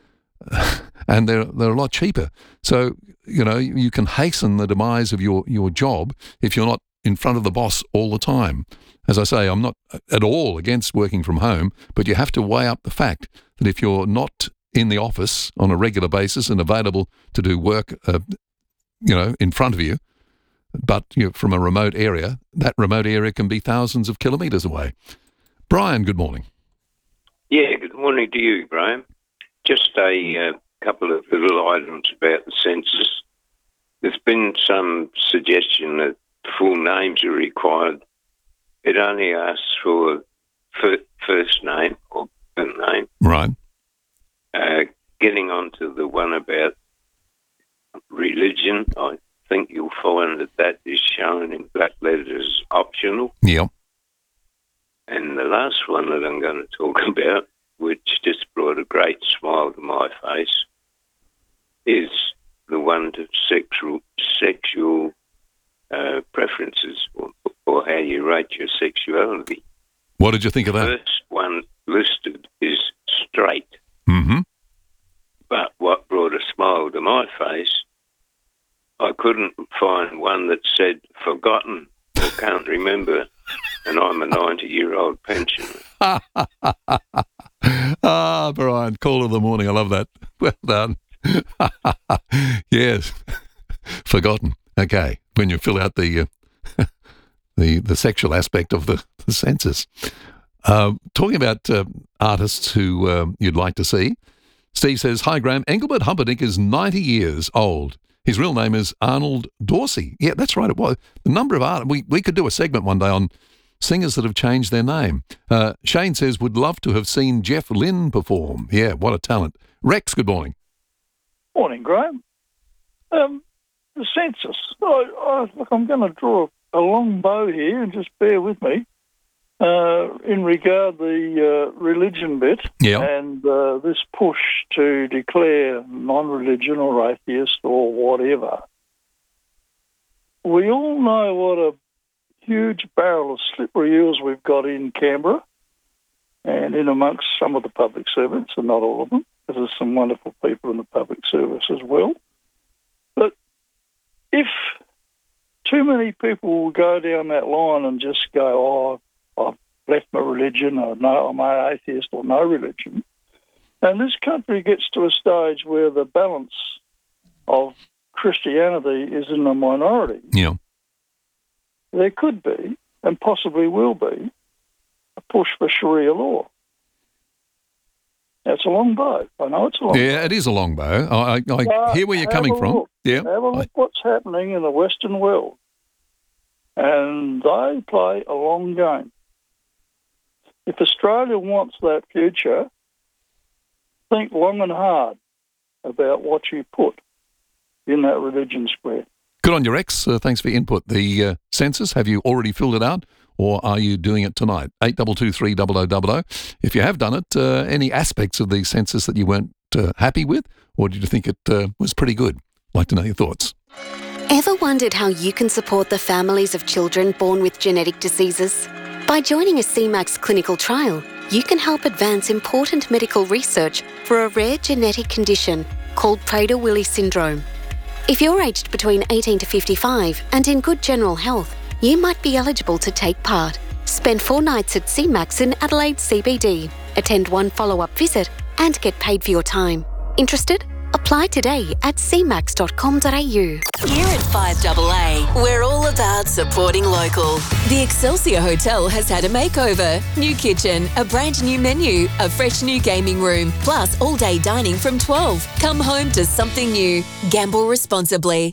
D: and they're a lot cheaper. So you can hasten the demise of your job if you're not in front of the boss all the time. As I say, I'm not at all against working from home, but you have to weigh up the fact that if you're not in the office on a regular basis and available to do work, in front of you, but from a remote area, that remote area can be thousands of kilometres away. Brian, good morning.
M: Yeah, good morning to you, Graham. Just a couple of little items about the census. There's been some suggestion that full names are required. It only asks for first name or name.
D: Right.
M: Getting on to the one about religion, I think you'll find that is shown in black letters optional.
D: Yep.
M: And the last one that I'm going to talk about, which just brought a great smile to my face, is the one to sexual preferences or how you rate your sexuality.
D: What did you think of that?
M: The first one listed is straight.
D: Mm-hmm.
M: But what brought a smile to my face, I couldn't find one that said forgotten or can't remember, and I'm a 90-year-old pensioner.
D: Brian, call of the morning. I love that. Well done. Yes. Forgotten. Okay. When you fill out the sexual aspect of the census. Talking about artists who you'd like to see, Steve says, "Hi, Graham. Engelbert Humperdinck is 90 years old. His real name is Arnold Dorsey." Yeah, that's right. It was. The number of artists. We could do a segment one day on singers that have changed their name. Shane says, "Would love to have seen Jeff Lynne perform." Yeah, what a talent. Rex, good morning.
N: Morning, Graham. The census. Look, I'm going to draw a long bow here, and just bear with me. In regard the religion bit, and this push to declare non-religion or atheist or whatever, we all know what a huge barrel of slippery eels we've got in Canberra and in amongst some of the public servants, and not all of them, because there's some wonderful people in the public service as well. But if too many people will go down that line and just go, I've left my religion, or no, I'm an atheist, or no religion, and this country gets to a stage where the balance of Christianity is in the minority, there could be, and possibly will be, a push for Sharia law. That's a long bow. I know it's a long bow.
D: Yeah, it is a long bow. I hear where you're coming from. Yeah.
N: Have a look what's happening in the Western world. And they play a long game. If Australia wants that future, think long and hard about what you put in that religion square.
D: Good on you, Rex. Thanks for your input. The census, have you already filled it out, or are you doing it tonight? 8223 0000. If you have done it, any aspects of the census that you weren't happy with, or did you think it was pretty good? I'd like to know your thoughts.
O: Ever wondered how you can support the families of children born with genetic diseases? By joining a CMAX clinical trial, you can help advance important medical research for a rare genetic condition called Prader-Willi syndrome. If you're aged between 18 to 55 and in good general health, you might be eligible to take part. Spend 4 nights at CMAX in Adelaide CBD, attend 1 follow-up visit and get paid for your time. Interested? Apply today at cmax.com.au.
Y: Here at 5AA, we're all about supporting local. The Excelsior Hotel has had a makeover. New kitchen, a brand new menu, a fresh new gaming room, plus all-day dining from 12. Come home to something new. Gamble responsibly.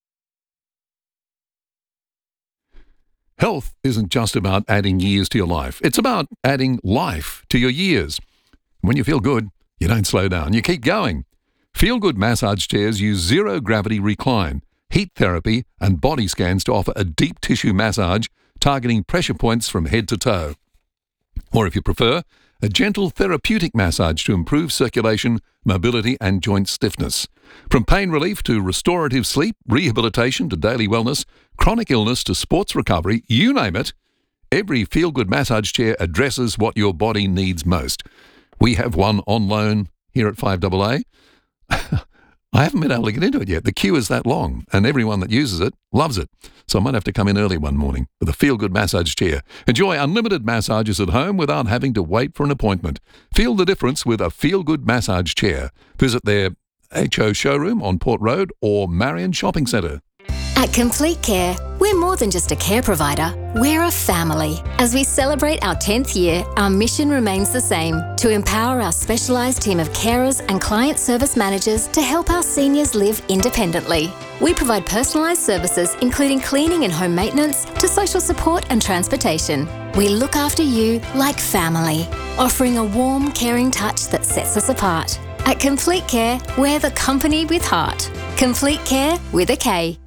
D: Health isn't just about adding years to your life. It's about adding life to your years. When you feel good, you don't slow down. You keep going. Feel Good massage chairs use zero-gravity recline, heat therapy and body scans to offer a deep tissue massage targeting pressure points from head to toe. Or if you prefer, a gentle therapeutic massage to improve circulation, mobility and joint stiffness. From pain relief to restorative sleep, rehabilitation to daily wellness, chronic illness to sports recovery, you name it, every Feel Good massage chair addresses what your body needs most. We have one on loan here at 5AA. I haven't been able to get into it yet. The queue is that long, and everyone that uses it loves it. So I might have to come in early one morning with a feel-good massage chair. Enjoy unlimited massages at home without having to wait for an appointment. Feel the difference with a feel-good massage chair. Visit their HO showroom on Port Road or Marion Shopping Centre.
O: At Complete Care, we're more than just a care provider, we're a family. As we celebrate our 10th year, our mission remains the same, to empower our specialised team of carers and client service managers to help our seniors live independently. We provide personalised services including cleaning and home maintenance to social support and transportation. We look after you like family, offering a warm, caring touch that sets us apart. At Complete Care, we're the company with heart. Complete Care with a K.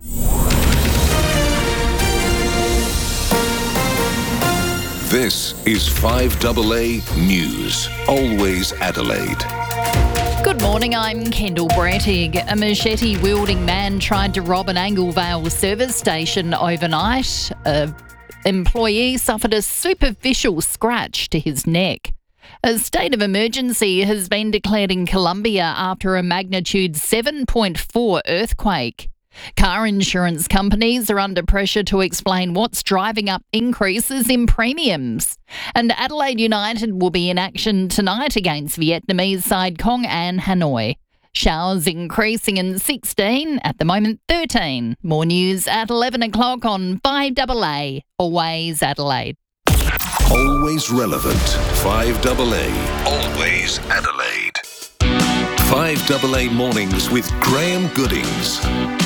C: This is 5AA News, always Adelaide.
L: Good morning, I'm Kendall Brattig. A machete-wielding man tried to rob an Anglevale service station overnight. An employee suffered a superficial scratch to his neck. A state of emergency has been declared in Colombia after a magnitude 7.4 earthquake. Car insurance companies are under pressure to explain what's driving up increases in premiums. And Adelaide United will be in action tonight against Vietnamese side Công An Hanoi. Showers increasing in 16, at the moment 13. More news at 11 o'clock on 5AA, always Adelaide.
C: Always relevant. 5AA, always Adelaide. 5AA Mornings with Graham Goodings.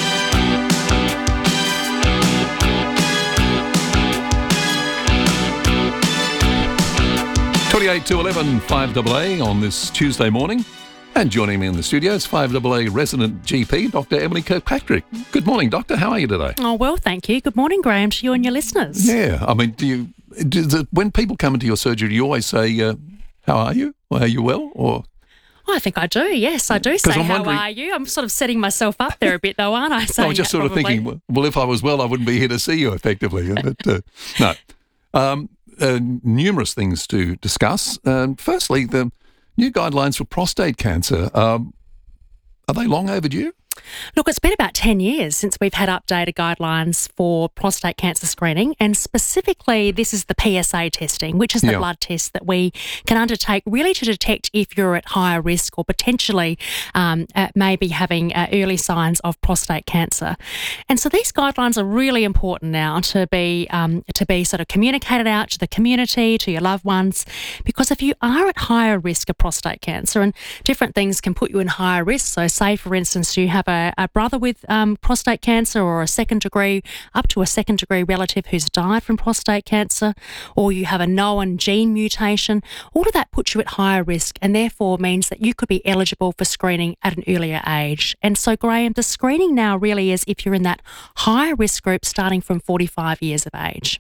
D: 28 to 11, 5AA on this Tuesday morning. And joining me in the studio is 5AA resident GP, Dr. Emily Kirkpatrick. Good morning, Doctor. How are you today?
P: Oh, well, thank you. Good morning, Graham, to you and your listeners.
D: Yeah. I mean, when people come into your surgery, do you always say, how are you? Or are you well? Or...
P: I think I do, yes. I do say, how are you? I'm sort of setting myself up there a bit, though, aren't I?
D: I was just sort of thinking, well, if I was well, I wouldn't be here to see you effectively. But no. Numerous things to discuss. Firstly, the new guidelines for prostate cancer, are they long overdue?
P: Look, it's been about 10 years since we've had updated guidelines for prostate cancer screening, and specifically this is the PSA testing, which is the blood test that we can undertake really to detect if you're at higher risk or potentially maybe having early signs of prostate cancer. And so these guidelines are really important now to be sort of communicated out to the community, to your loved ones, because if you are at higher risk of prostate cancer, and different things can put you in higher risk, so say for instance you have a brother with prostate cancer, or up to a second degree relative who's died from prostate cancer, or you have a known gene mutation, all of that puts you at higher risk and therefore means that you could be eligible for screening at an earlier age. And so, Graham, the screening now really is if you're in that higher risk group starting from 45 years of age.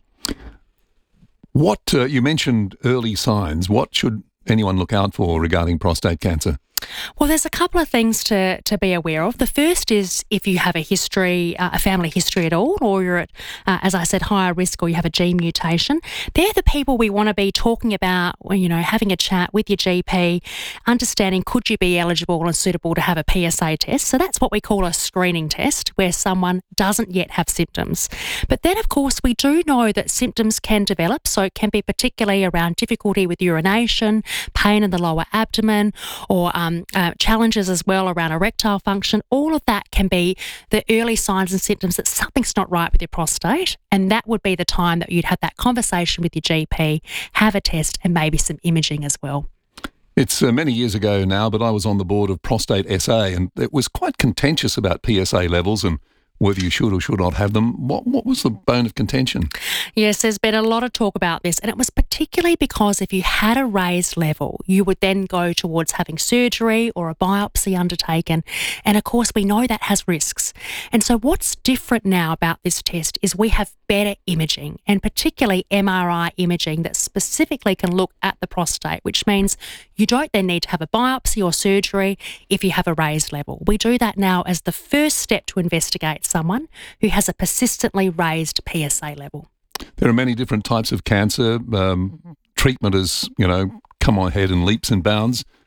D: What you mentioned early signs. What should anyone look out for regarding prostate cancer?
P: Well, there's a couple of things to be aware of. The first is if you have a history, a family history at all, or you're at, as I said, higher risk, or you have a gene mutation. They're the people we want to be talking about, having a chat with your GP, understanding could you be eligible and suitable to have a PSA test. So that's what we call a screening test, where someone doesn't yet have symptoms. But then, of course, we do know that symptoms can develop. So it can be particularly around difficulty with urination, pain in the lower abdomen, or challenges as well around erectile function. All of that can be the early signs and symptoms that something's not right with your prostate, and that would be the time that you'd have that conversation with your GP, have a test, and maybe some imaging as well.
D: It's many years ago now, but I was on the board of Prostate SA, and it was quite contentious about PSA levels and whether you should or should not have them. What was the bone of contention?
P: Yes, there's been a lot of talk about this, and it was particularly because if you had a raised level, you would then go towards having surgery or a biopsy undertaken, and of course we know that has risks. And so what's different now about this test is we have better imaging, and particularly MRI imaging that specifically can look at the prostate, which means you don't then need to have a biopsy or surgery if you have a raised level. We do that now as the first step to investigate someone who has a persistently raised PSA level.
D: There are many different types of cancer. Treatment has, come ahead in leaps and bounds.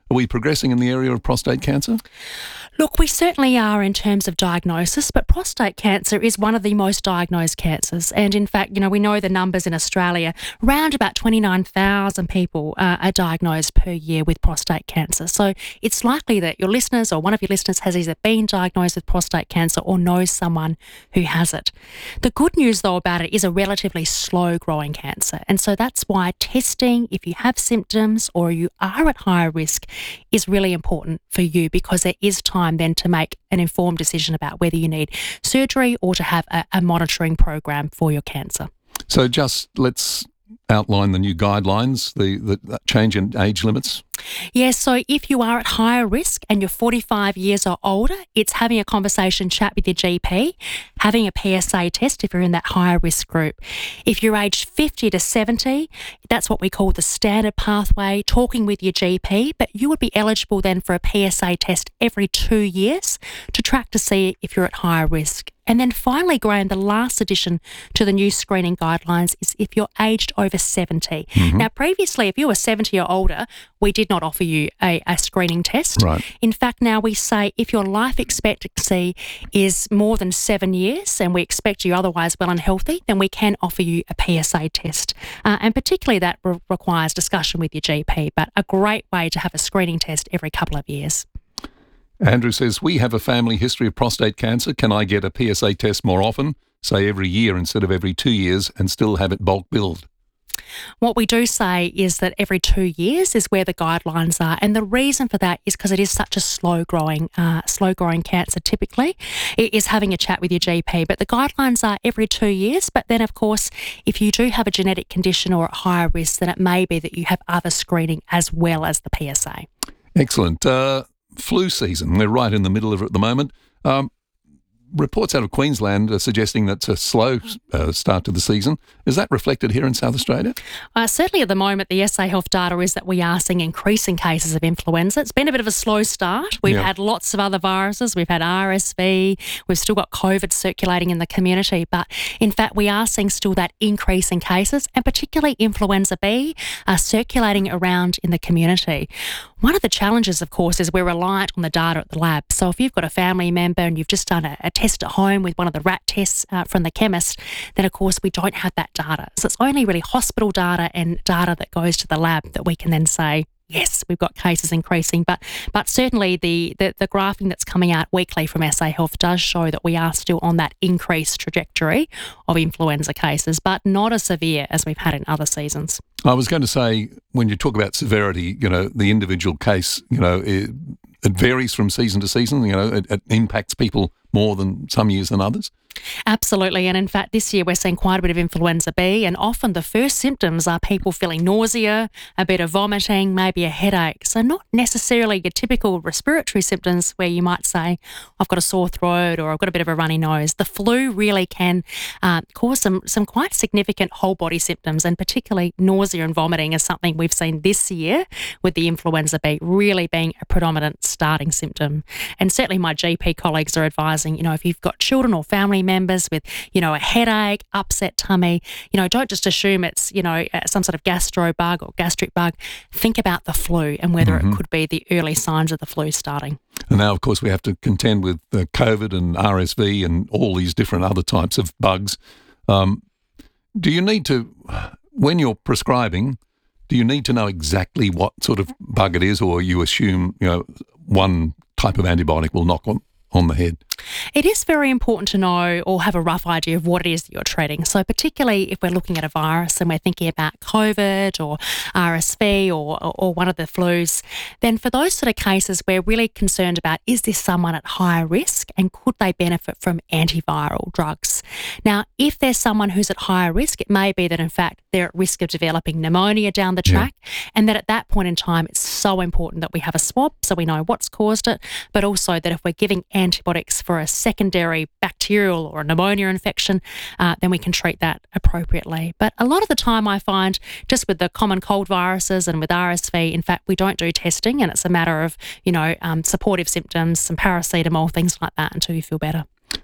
D: Are we progressing in the area of prostate cancer?
P: Look, we certainly are in terms of diagnosis, but prostate cancer is one of the most diagnosed cancers. And in fact, we know the numbers in Australia, around about 29,000 people are diagnosed per year with prostate cancer. So it's likely that your listeners or one of your listeners has either been diagnosed with prostate cancer or knows someone who has it. The good news, though, about it is a relatively slow-growing cancer. And so that's why testing, if you have symptoms or you are at higher risk, is really important for you, because there is time then to make an informed decision about whether you need surgery or to have a monitoring program for your cancer.
D: So just let's outline the new guidelines, the change in age limits.
P: Yes, so if you are at higher risk and you're 45 years or older, it's having a conversation, chat with your GP, having a PSA test if you're in that higher risk group. If you're aged 50 to 70, that's what we call the standard pathway, talking with your GP, but you would be eligible then for a PSA test every 2 years to track to see if you're at higher risk. And then finally, Graham, the last addition to the new screening guidelines is if you're aged over 70. Mm-hmm. Now, previously, if you were 70 or older, we did not offer you a screening test.
D: Right.
P: In fact, now we say if your life expectancy is more than 7 years and we expect you otherwise well and healthy, then we can offer you a PSA test. And particularly that requires discussion with your GP, but a great way to have a screening test every couple of years.
D: Andrew says, we have a family history of prostate cancer. Can I get a PSA test more often, say every year instead of every 2 years, and still have it bulk billed?
P: What we do say is that every 2 years is where the guidelines are, and the reason for that is because it is such a slow-growing cancer. Typically, it is having a chat with your GP, but the guidelines are every 2 years. But then, of course, if you do have a genetic condition or at higher risk, then it may be that you have other screening as well as the PSA.
D: Excellent. Flu season, we're right in the middle of it at the moment. Reports out of Queensland are suggesting that's a slow start to the season. Is that reflected here in South Australia?
P: Certainly at the moment, the SA Health data is that we are seeing increasing cases of influenza. It's been a bit of a slow start. We've had lots of other viruses. We've had RSV. We've still got COVID circulating in the community. But in fact, we are seeing still that increase in cases, and particularly influenza B are circulating around in the community. One of the challenges, of course, is we're reliant on the data at the lab. So if you've got a family member and you've just done a test at home with one of the rat tests from the chemist, then of course we don't have that data. So it's only really hospital data and data that goes to the lab that we can then say, yes, we've got cases increasing. But certainly the graphing that's coming out weekly from SA Health does show that we are still on that increased trajectory of influenza cases, but not as severe as we've had in other seasons.
D: I was going to say, when you talk about severity, the individual case, it varies from season to season. It impacts people more than some years than others.
P: Absolutely. And in fact, this year we're seeing quite a bit of influenza B, and often the first symptoms are people feeling nausea, a bit of vomiting, maybe a headache. So not necessarily your typical respiratory symptoms where you might say, I've got a sore throat or I've got a bit of a runny nose. The flu really can cause some quite significant whole body symptoms, and particularly nausea and vomiting is something we've seen this year with the influenza B really being a predominant starting symptom. And certainly my GP colleagues are advising, if you've got children or family members with, a headache, upset tummy, don't just assume it's, some sort of gastro bug or gastric bug. Think about the flu and whether it could be the early signs of the flu starting.
D: And now, of course, we have to contend with COVID and RSV and all these different other types of bugs. Do you need to, when you're prescribing, do you need to know exactly what sort of bug it is, or you assume, one type of antibiotic will knock on the head?
P: It is very important to know or have a rough idea of what it is that you're treating. So particularly if we're looking at a virus and we're thinking about COVID or RSV or one of the flus, then for those sort of cases, we're really concerned about, is this someone at higher risk and could they benefit from antiviral drugs? Now, if there's someone who's at higher risk, it may be that in fact they're at risk of developing pneumonia down the track, and that at that point in time, it's so important that we have a swab so we know what's caused it, but also that if we're giving antibiotics for a secondary bacterial or a pneumonia infection, then we can treat that appropriately. But a lot of the time I find just with the common cold viruses and with RSV, in fact, we don't do testing, and it's a matter of, supportive symptoms, some paracetamol, things like that until you feel better.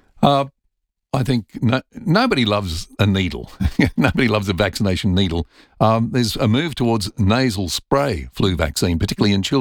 D: I think nobody loves a needle. Nobody loves a vaccination needle. There's a move towards nasal spray flu vaccine, particularly in children.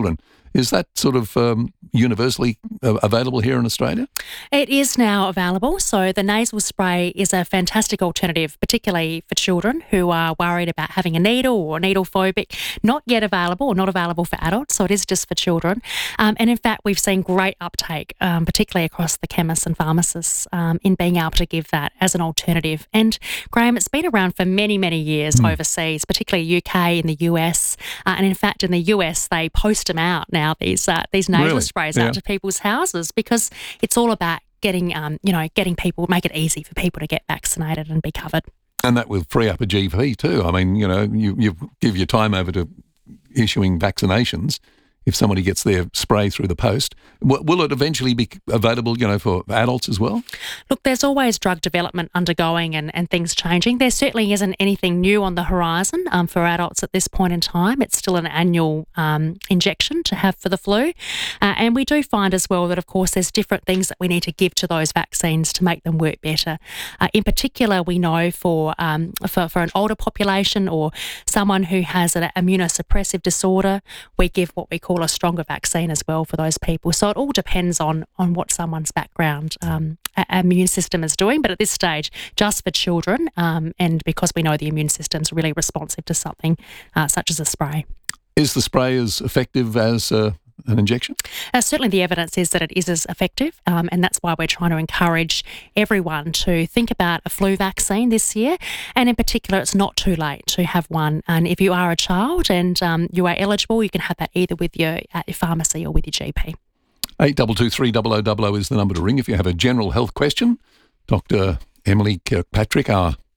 D: Is that sort of universally available here in Australia?
P: It is now available. So the nasal spray is a fantastic alternative, particularly for children who are worried about having a needle or needle phobic. Not yet available or not available for adults. So it is just for children. And in fact, we've seen great uptake, particularly across the chemists and pharmacists, in being able to give that as an alternative. And Graham, it's been around for many, many years overseas, particularly UK and the US. And in fact, in the US, they post them out now, these nasal sprays out to people's houses, because it's all about getting people, make it easy for people to get vaccinated and be covered.
D: And that will free up a GP too. I mean, you give your time over to issuing vaccinations. If somebody gets their spray through the post, will it eventually be available, for adults as well?
P: Look, there's always drug development undergoing and things changing. There certainly isn't anything new on the horizon for adults at this point in time. It's still an annual injection to have for the flu. And we do find as well that, of course, there's different things that we need to give to those vaccines to make them work better. In particular, we know for an older population or someone who has an immunosuppressive disorder, we give what we call a stronger vaccine as well for those people. So it all depends on what someone's background immune system is doing. But at this stage, just for children, and because we know the immune system's really responsive to something such as a spray.
D: Is the spray as effective as an injection?
P: Certainly the evidence is that it is as effective, and that's why we're trying to encourage everyone to think about a flu vaccine this year. And in particular, it's not too late to have one. And if you are a child and you are eligible, you can have that either at your pharmacy or with your GP.
D: 822 300 00 is the number to ring if you have a general health question. Dr. Emily Kirkpatrick, our